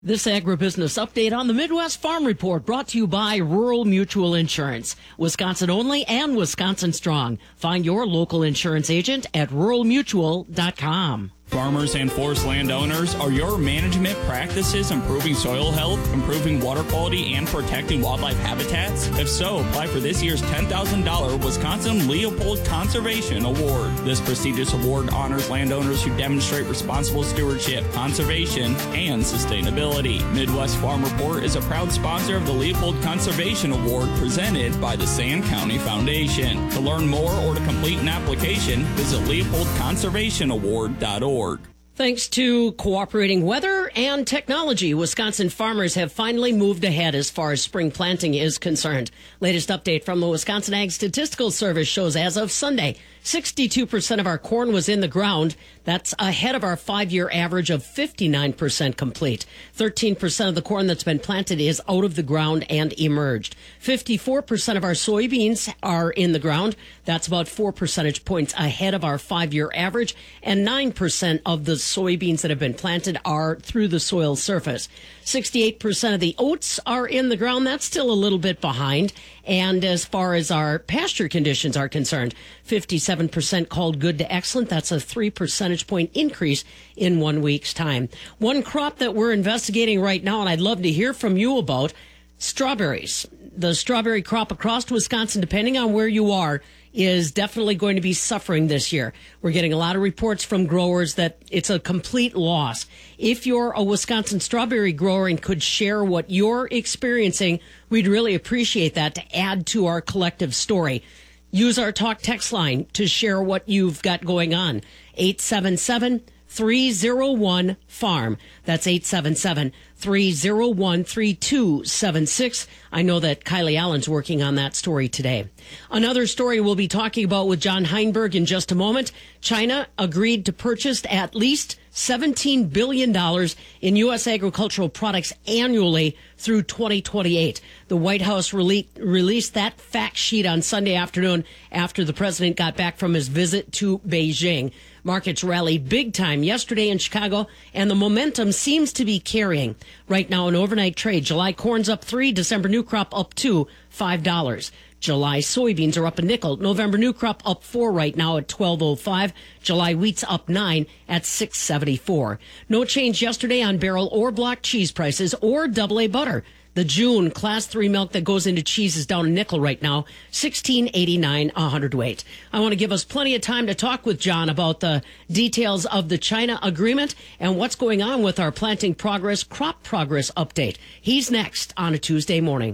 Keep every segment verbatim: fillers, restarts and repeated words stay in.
This agribusiness update on the Midwest Farm Report brought to you by Rural Mutual Insurance. Wisconsin only and Wisconsin strong. Find your local insurance agent at rural mutual dot com. Farmers and forest landowners, are your management practices improving soil health, improving water quality, and protecting wildlife habitats? If so, apply for this year's ten thousand dollars Wisconsin Leopold Conservation Award. This prestigious award honors landowners who demonstrate responsible stewardship, conservation, and sustainability. Midwest Farm Report is a proud sponsor of the Leopold Conservation Award presented by the Sand County Foundation. To learn more or to complete an application, visit leopold conservation award dot org. Thanks to cooperating weather and technology, Wisconsin farmers have finally moved ahead as far as spring planting is concerned. Latest update from the Wisconsin Ag Statistical Service shows as of Sunday, sixty-two percent of our corn was in the ground. That's ahead of our five-year average of fifty-nine percent complete. thirteen percent of the corn that's been planted is out of the ground and emerged. fifty-four percent of our soybeans are in the ground. That's about four percentage points ahead of our five-year average. And nine percent of the soybeans that have been planted are through the soil surface. sixty-eight percent of the oats are in the ground. That's still a little bit behind. And as far as our pasture conditions are concerned, fifty-seven percent called good to excellent. That's a three percentage point increase in one week's time. One crop that we're investigating right now, and I'd love to hear from you about, strawberries. The strawberry crop across Wisconsin, depending on where you are, is definitely going to be suffering this year. We're getting a lot of reports from growers that it's a complete loss. If you're a Wisconsin strawberry grower and could share what you're experiencing, we'd really appreciate that to add to our collective story. Use our talk text line to share what you've got going on. eight seven seven, three oh one, farm. That's eight seven seven, three oh one, three two seven six. I know that Kylie Allen's working on that story today. Another story we'll be talking about with John Heinberg in just a moment. China agreed to purchase at least seventeen billion dollars in U S agricultural products annually through twenty twenty-eight. The White House rele- released that fact sheet on Sunday afternoon after the president got back from his visit to Beijing. Markets rallied big time yesterday in Chicago, and the momentum seems to be carrying. Right now, an overnight trade, July corn's up three, December new crop up two, five dollars. July soybeans are up a nickel. November new crop up four right now at twelve oh five. July wheat's up nine at six seventy-four. No change yesterday on barrel or block cheese prices or double A butter. The June class three milk that goes into cheese is down a nickel right now, sixteen eighty-nine a hundredweight. I want to give us plenty of time to talk with John about the details of the China agreement and what's going on with our planting progress, crop progress update. He's next on a Tuesday morning.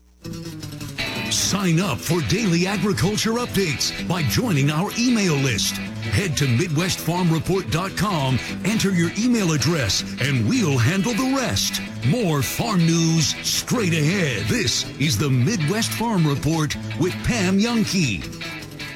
Sign up for daily agriculture updates by joining our email list. Head to midwest farm report dot com, enter your email address, and we'll handle the rest. More farm news straight ahead. This is the Midwest Farm Report with Pam Youngkey.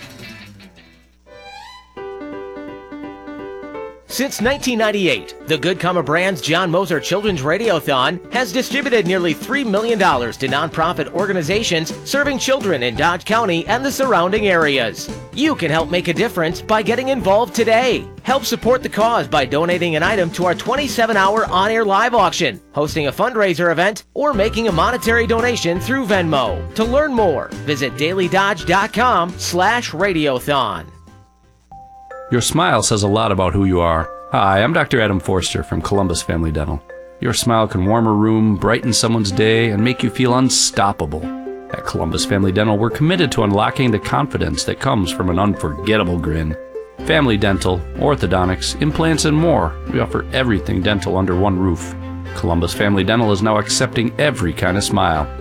Since nineteen ninety-eight, the Good Karma Brand's John Moser Children's Radiothon has distributed nearly three million dollars to nonprofit organizations serving children in Dodge County and the surrounding areas. You can help make a difference by getting involved today. Help support the cause by donating an item to our twenty-seven hour on-air live auction, hosting a fundraiser event, or making a monetary donation through Venmo. To learn more, visit daily dodge dot com slash radiothon. Your smile says a lot about who you are. Hi, I'm Doctor Adam Forster from Columbus Family Dental. Your smile can warm a room, brighten someone's day, and make you feel unstoppable. At Columbus Family Dental, we're committed to unlocking the confidence that comes from an unforgettable grin. Family dental, orthodontics, implants, and more. We offer everything dental under one roof. Columbus Family Dental is now accepting every kind of smile.